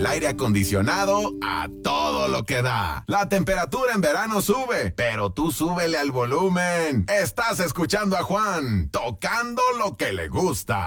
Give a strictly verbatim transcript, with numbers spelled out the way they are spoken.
el aire acondicionado a todo lo que da. La temperatura en verano sube, pero tú súbele al volumen. Estás escuchando a Juan, tocando lo que le gusta.